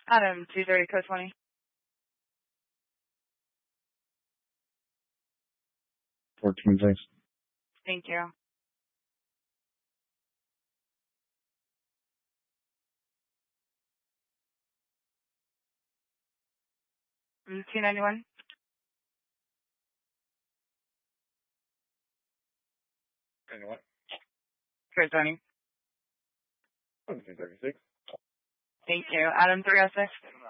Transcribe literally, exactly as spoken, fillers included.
Adam, two thirty, code twenty. fourteen, thanks. Thank you. two ninety-one. ninety-one. Code twenty. two thirty-six. Thank you. Adam, three oh six.